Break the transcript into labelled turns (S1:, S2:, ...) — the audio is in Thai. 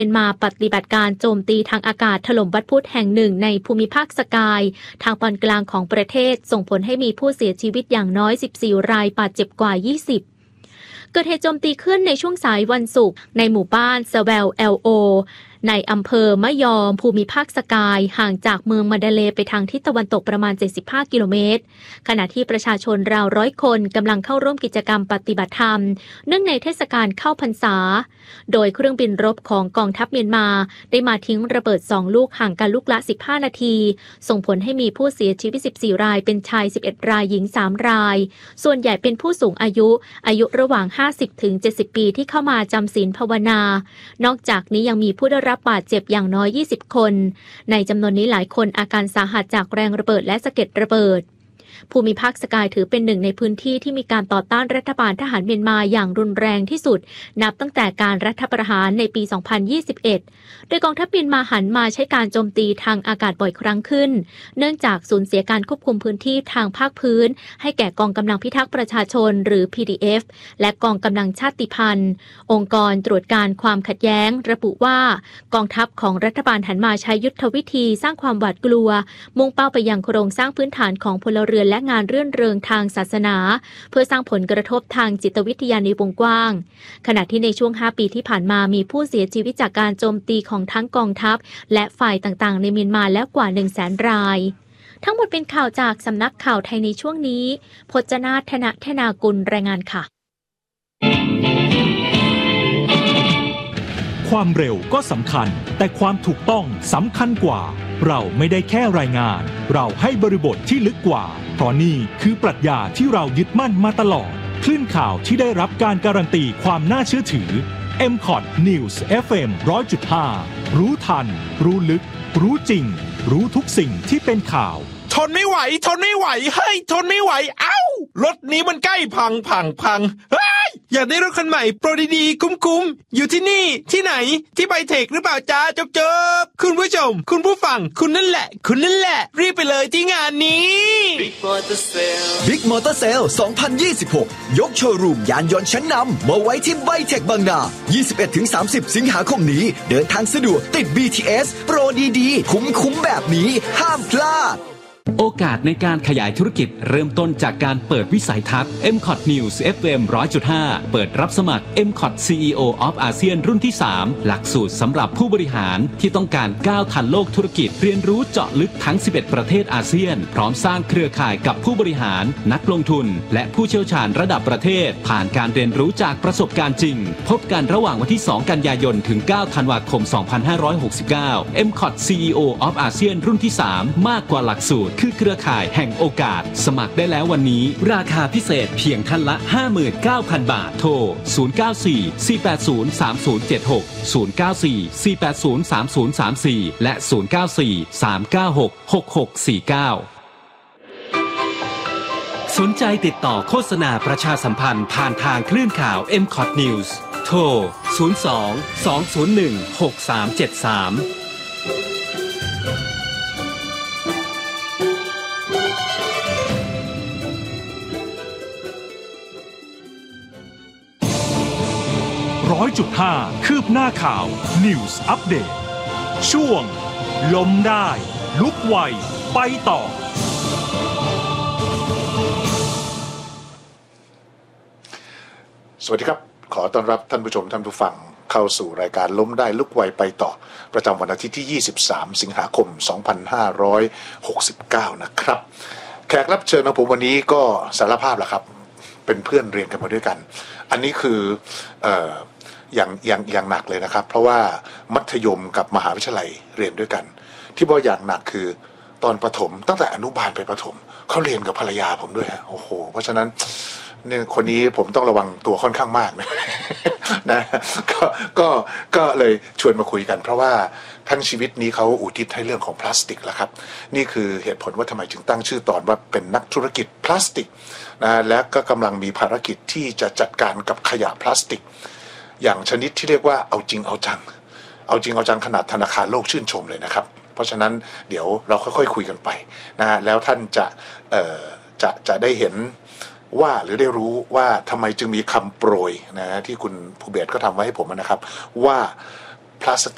S1: เป็นมาปฏิบัติการโจมตีทางอากาศถล่มวัดพุทธแห่งหนึ่งในภูมิภาคสกายทางตอนกลางของประเทศส่งผลให้มีผู้เสียชีวิตอย่างน้อย14รายบาดเจ็บกว่า20เกิดเหตุโจมตีขึ้นในช่วงสายวันศุกร์ในหมู่บ้านสเวล LO ในอำเภอมะยอมภูมิภาคสกายห่างจากเมืองมาดาเลไปทางทิศตะวันตกประมาณ75กิโลเมตรขณะที่ประชาชนราว100คนกำลังเข้าร่วมกิจกรรมปฏิบัติธรรมเนื่องในเทศกาลเข้าพรรษาโดยเครื่องบินรบของกองทัพเมียนมาได้มาทิ้งระเบิด2ลูกห่างกันลูกละ15นาทีส่งผลให้มีผู้เสียชีวิต14รายเป็นชาย11รายหญิง3รายส่วนใหญ่เป็นผู้สูงอายุระหว่าง50ถึง70ปีที่เข้ามาจำศีลภาวนานอกจากนี้ยังมีผู้ได้รับบาดเจ็บอย่างน้อย20คนในจำนวนนี้หลายคนอาการสาหัสจากแรงระเบิดและสะเก็ดระเบิดภูมิภาคสกายถือเป็นหนึ่งในพื้นที่ที่มีการต่อต้านรัฐบาลทหารเมียนมาอย่างรุนแรงที่สุดนับตั้งแต่การรัฐประหารในปี 2021 โดยกองทัพเมียนมาหันมาใช้การโจมตีทางอากาศบ่อยครั้งขึ้นเนื่องจากสูญเสียการควบคุมพื้นที่ทางภาคพื้นให้แก่กองกำลังพิทักษ์ประชาชนหรือ PDF และกองกำลังชาติพันธุ์องค์กรตรวจการความขัดแย้งระบุว่ากองทัพของรัฐบาลหันมาใช้ยุทธวิธีสร้างความหวาดกลัวมุ่งเป้าไปยังโครงสร้างพื้นฐานของพลเรือนและงานรื่นเริงทางศาสนาเพื่อสร้างผลกระทบทางจิตวิทยาในวงกว้างขณะที่ในช่วง5ปีที่ผ่านมามีผู้เสียชีวิตจากการโจมตีของทั้งกองทัพและฝ่ายต่างๆในเมียนมาแล้วกว่า 100,000 รายทั้งหมดเป็นข่าวจากสำนักข่าวไทยในช่วงนี้พจนาถนธนากุลรายงานค่ะ
S2: ความเร็วก็สำคัญแต่ความถูกต้องสำคัญกว่าเราไม่ได้แค่รายงานเราให้บริบทที่ลึกกว่าเพราะนี่คือปรัชญาที่เรายึดมั่นมาตลอดคลื่นข่าวที่ได้รับการการันตีความน่าเชื่อถือ MCOT News FM 100.5 รู้ทันรู้ลึกรู้จริงรู้ทุกสิ่งที่เป็นข่าว
S3: ทนไม่ไหวเฮ้ยทนไม่ไหวเอ้ารถนี้มันใกล้พังเฮ้ยอยากได้รถคันใหม่โปรดีๆคุ้มๆอยู่ที่นี่ที่ไหนที่ไบเทคหรือเปล่าจ้าจบคุณผู้ชมคุณผู้ฟังคุณนั่นแหละรีบไปเลยที่งานนี้
S4: Big Motor Sale 2026 ยกโชว์รูมยานยนต์ชั้นนำมาไว้ที่ไบเทคบางนา 21-30 สิงหาคมนี้เดินทางสะดวกติด BTS โปรดีๆคุ้มๆแบบนี้ห้ามพลาด
S5: โอกาสในการขยายธุรกิจเริ่มต้นจากการเปิดวิสัยทัศน์ MCOT News FM 100.5 เปิดรับสมัคร MCOT CEO of ASEAN รุ่นที่ 3 หลักสูตรสำหรับผู้บริหารที่ต้องการก้าวทันโลกธุรกิจเรียนรู้เจาะลึกทั้ง 11 ประเทศอาเซียนพร้อมสร้างเครือข่ายกับผู้บริหารนักลงทุนและผู้เชี่ยวชาญระดับประเทศผ่านการเรียนรู้จากประสบการณ์จริงพบกันระหว่างวันที่ 2 กันยายนถึง 9 ธันวาคม 2569 MCOT CEO of ASEAN รุ่นที่ 3 มากกว่าหลักสูตรคือเครือข่ายแห่งโอกาสสมัครได้แล้ววันนี้ราคาพิเศษเพียงท่านละ 59,000 บาทโทร 094-480-3076 094-480-3034 และ 094-396-6649 สนใจติดต่อโฆษณาประชาสัมพันธ์ผ่านทางคลื่นข่าว MCOT News โทร 02-201-6373
S2: 100.5 คืบหน้าข่าว News Update ช่วงล้มได้ลุกไวไปต่อ
S6: สวัสดีครับขอต้อนรับท่านผู้ชมท่านผู้ฟังเข้าสู่รายการล้มได้ลุกไวไปต่อประจำวันอาทิตย์ที่23สิงหาคม2569นะครับแขกรับเชิญของผมวันนี้ก็สารภาพแหละครับเป็นเพื่อนเรียนกันมาด้วยกันอันนี้คืออย่างหนักเลยนะครับเพราะว่ามัธยมกับมหาวิทยาลัยเรียนด้วยกันที่บอกอย่างหนักคือตอนประถมตั้งแต่อนุบาลไปประถมเขาเรียนกับภรรยาผมด้วยโอ้โหเพราะฉะนั้นเนี่ยคนนี้ผมต้องระวังตัวค่อนข้างมากนะก็เลยชวนมาคุยกันเพราะว่าทั้งชีวิตนี้เขาอุทิศให้เรื่องของพลาสติกแล้วครับนี่คือเหตุผลว่าทำไมจึงตั้งชื่อตอนว่าเป็นนักธุรกิจพลาสติกนะและก็กำลังมีภารกิจที่จะจัดการกับขยะพลาสติกอย่างชนิดที่เรียกว่าเอาจริงเอาจังขนาดธนาคารโลกชื่นชมเลยนะครับเพราะฉะนั้นเดี๋ยวเราค่อยๆคุยกันไปนะแล้วท่านจะได้เห็นว่าหรือได้รู้ว่าทำไมจึงมีคำโปรยนะที่คุณภูเบศก็ทำไว้ให้ผมนะครับว่าพลาส